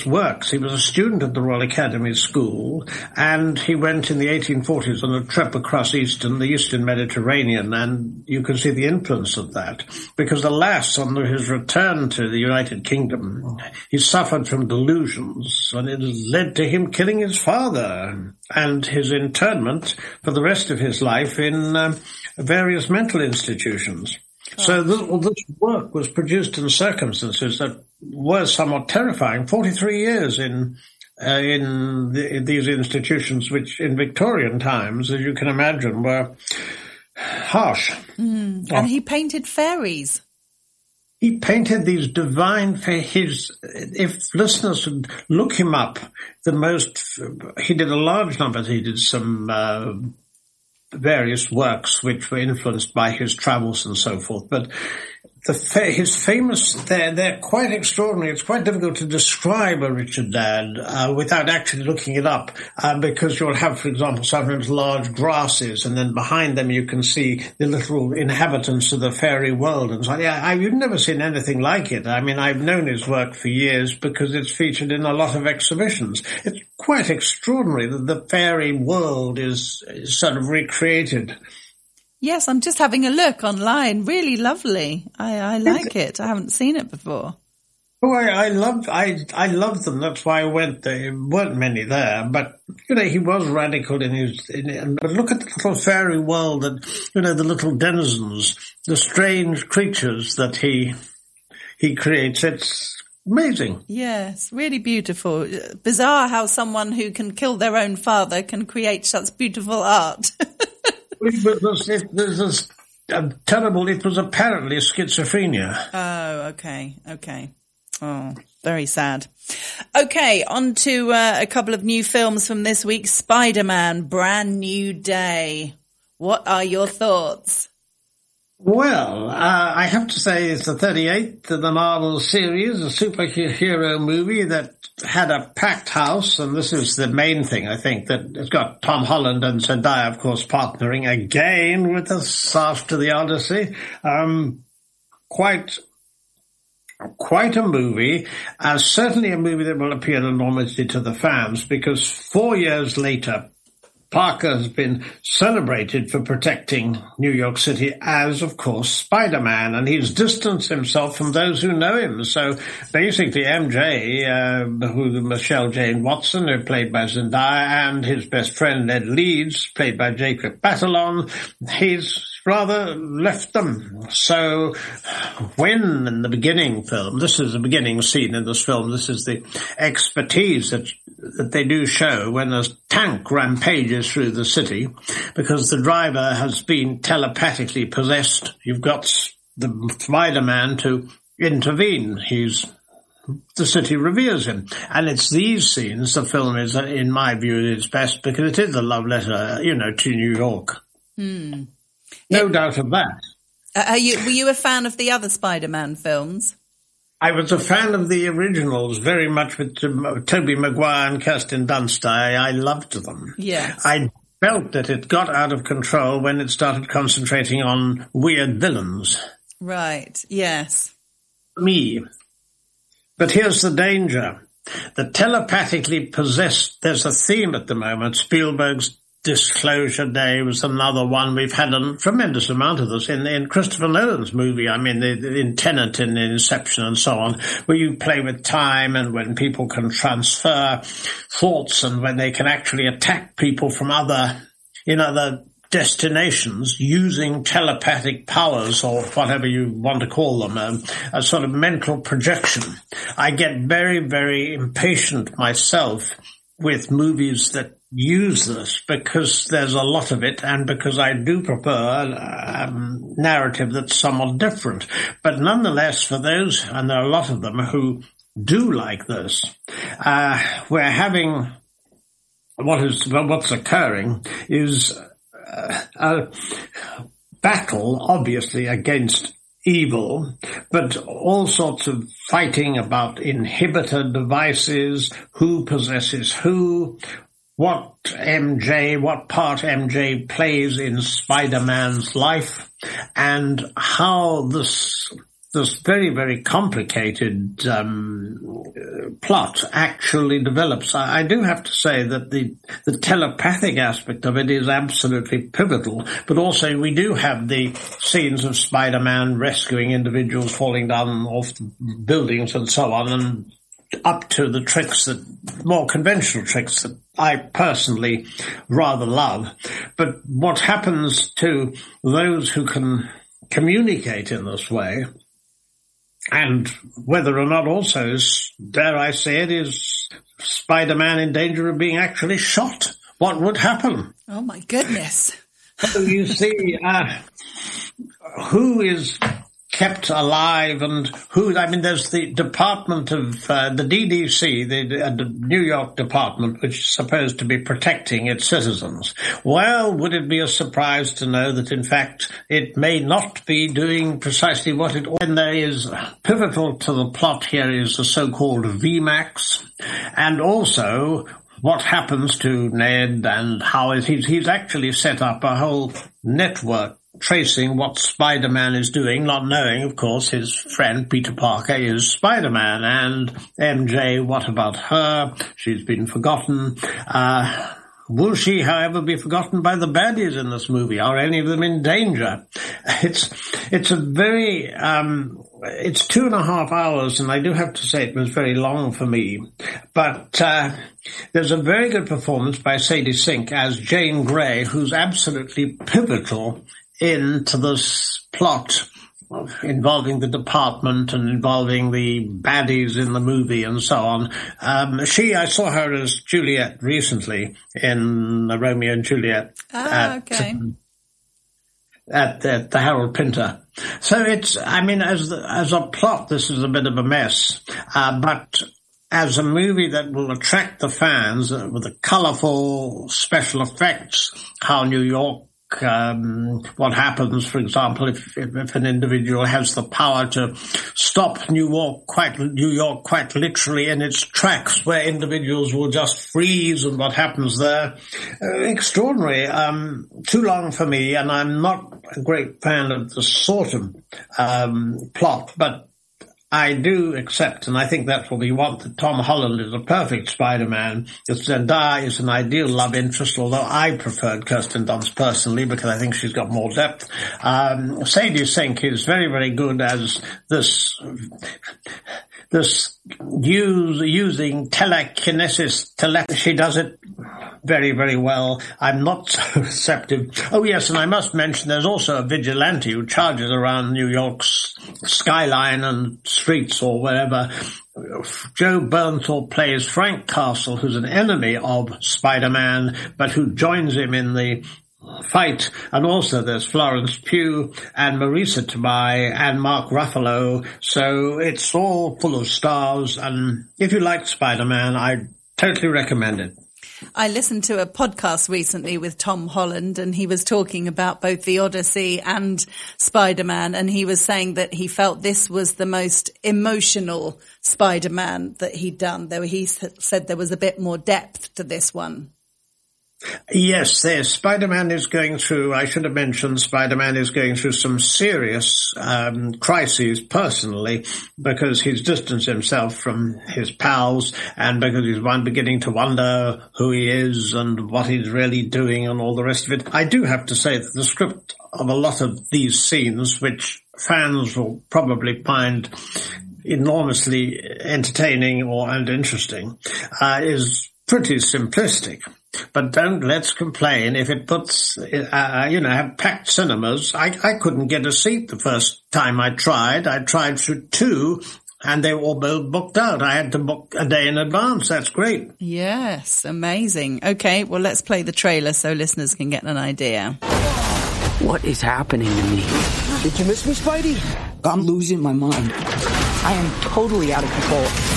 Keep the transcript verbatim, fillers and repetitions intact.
works. He was a student at the Royal Academy School, and he went in the eighteen forties on a trip across Eastern, the Eastern Mediterranean, and you can see the influence of that. Because alas, on his return to the United Kingdom, he suffered from delusions, and it led to him killing his father and his internment for the rest of his life in um, various mental institutions. Oh. So this, well, this work was produced in circumstances that were somewhat terrifying. forty-three years in uh, in, the, in these institutions, which in Victorian times, as you can imagine, were harsh. Mm. And he painted fairies. He painted these divine, his, if listeners would look him up, the most, he did a large number, he did some uh, various works which were influenced by his travels and so forth, but the his famous, they're, they're quite extraordinary. It's quite difficult to describe a Richard Dad uh, without actually looking it up, uh, because you'll have, for example, sometimes large grasses, and then behind them you can see the little inhabitants of the fairy world. And so, yeah, I, you've never seen anything like it. I mean, I've known his work for years because it's featured in a lot of exhibitions. It's quite extraordinary that the fairy world is, is sort of recreated. Yes, I'm just having a look online. Really lovely. I, I like it. I haven't seen it before. Oh, I, I love, I, I love them. That's why I went. There weren't many there, but you know, he was radical in his. In, but look at the little fairy world, and you know, the little denizens, the strange creatures that he he creates. It's amazing. Yes, really beautiful. Bizarre how someone who can kill their own father can create such beautiful art. It was, it was uh, terrible. It was apparently schizophrenia. Oh, okay, okay. Oh, very sad. Okay, on to uh, a couple of new films from this week. Spider-Man, Brand New Day. What are your thoughts? Well, uh, I have to say it's the thirty-eighth of the Marvel series, a superhero movie that had a packed house, and this is the main thing, I think, that it's got Tom Holland and Zendaya, of course, partnering again with us after the Odyssey. Um, quite, quite a movie, uh, certainly a movie that will appeal enormously to the fans, because four years later, Parker has been celebrated for protecting New York City as, of course, Spider-Man, and he's distanced himself from those who know him. So basically M J, uh, who Michelle Jane Watson, who played by Zendaya, and his best friend Ned Leeds, played by Jacob Batalon, he's rather left them. So when in the beginning film, this is the beginning scene in this film, this is the expertise that that they do show when a tank rampages through the city because the driver has been telepathically possessed. You've got the Spider-Man to intervene. He's the city reveres him. And it's these scenes the film is, in my view, at its best because it is a love letter, you know, to New York. Hmm. No it, doubt of that. Uh, are you, were you a fan of the other Spider-Man films? I was a fan of the originals very much with um, Tobey Maguire and Kirsten Dunst. I, I loved them. Yes. I felt that it got out of control when it started concentrating on weird villains. Right, yes. Me. But here's the danger. The telepathically possessed, there's a theme at the moment. Spielberg's Disclosure Day was another one. We've had a tremendous amount of this in, in Christopher Nolan's movie. I mean, in Tenet and Inception and so on, where you play with time and when people can transfer thoughts and when they can actually attack people from other, in other destinations using telepathic powers or whatever you want to call them, a, a sort of mental projection. I get very, very impatient myself with movies that use this because there's a lot of it and because I do prefer a um, narrative that's somewhat different. But nonetheless, for those, and there are a lot of them who do like this, uh, we're having what is, what's occurring is uh, a battle, obviously, against evil, but all sorts of fighting about inhibitor devices, who possesses who, what M J, what part M J plays in Spider-Man's life, and how this this very, very complicated um, plot actually develops. I, I do have to say that the, the telepathic aspect of it is absolutely pivotal, but also we do have the scenes of Spider-Man rescuing individuals falling down off the buildings and so on, and up to the tricks that, more conventional tricks that I personally rather love. But what happens to those who can communicate in this way, and whether or not also, is, dare I say it, is Spider-Man in danger of being actually shot? What would happen? Oh, my goodness. So you see, uh, who is kept alive and who, I mean, there's the Department of, uh, the D D C, the, uh, the New York Department, which is supposed to be protecting its citizens. Well, would it be a surprise to know that, in fact, it may not be doing precisely what it ought? And there is, pivotal to the plot here is the so-called V MAX, and also what happens to Ned and how is he's, he's actually set up a whole network tracing what Spider-Man is doing, not knowing, of course, his friend Peter Parker is Spider-Man. And M J, what about her? She's been forgotten. Uh, will she, however, be forgotten by the baddies in this movie? Are any of them in danger? It's, it's a very, um, it's two and a half hours, and I do have to say it was very long for me. But uh, there's a very good performance by Sadie Sink as Jane Grey, who's absolutely pivotal into this plot involving the department and involving the baddies in the movie and so on. Um, she, I saw her as Juliet recently in the Romeo and Juliet. Ah, at, okay. Um, at, at the Harold Pinter. So it's, I mean, as the, as a plot, this is a bit of a mess, uh, but as a movie that will attract the fans uh, with the colourful special effects, how New York, Um, what happens, for example, if, if, if an individual has the power to stop New York quite, New York quite literally in its tracks, where individuals will just freeze, and what happens there. Uh, extraordinary. Um, too long for me, and I'm not a great fan of the sort of um, plot, but I do accept, and I think that's what we want, that Tom Holland is a perfect Spider-Man. That Zendaya is an ideal love interest, although I preferred Kirsten Dunst personally because I think she's got more depth. Um, Sadie Sink is very, very good as this, this use, using telekinesis, tele- she does it very, very well. I'm not so receptive. Oh, yes, and I must mention there's also a vigilante who charges around New York's skyline and streets or wherever. Joe Bernthal plays Frank Castle, who's an enemy of Spider-Man, but who joins him in the fight. And also there's Florence Pugh and Marisa Tomei and Mark Ruffalo. So it's all full of stars. And if you like Spider-Man, I totally recommend it. I listened to a podcast recently with Tom Holland, and he was talking about both The Odyssey and Spider-Man, and he was saying that he felt this was the most emotional Spider-Man that he'd done, though he said there was a bit more depth to this one. Yes, there's Spider-Man is going through, I should have mentioned, Spider-Man is going through some serious um, crises personally, because he's distanced himself from his pals, and because he's one beginning to wonder who he is and what he's really doing and all the rest of it. I do have to say that the script of a lot of these scenes, which fans will probably find enormously entertaining or and interesting, uh, is pretty simplistic. But don't let's complain if it puts, uh, you know, have packed cinemas. I, I couldn't get a seat the first time I tried. I tried through two, and they were all both booked out. I had to book a day in advance. That's great. Yes, amazing. Okay, well, let's play the trailer so listeners can get an idea. What is happening to me? Did you miss me, Spidey? I'm losing my mind. I am totally out of control.